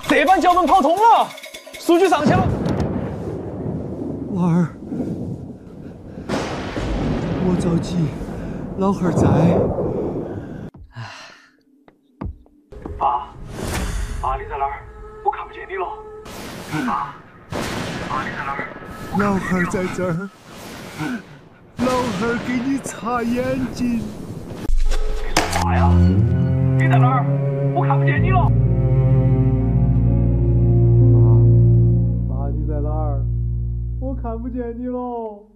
这把脚门跑通了，数据上去了。 娃儿，莫着急，老汉儿在。 爸，你在哪儿？我看不见你了。爸，你在哪儿？ 老汉儿在这儿，老汉儿给你擦眼睛。 你说啥呀？你在哪儿？我看不见你了。 爸，你在哪儿？我看不见你喽。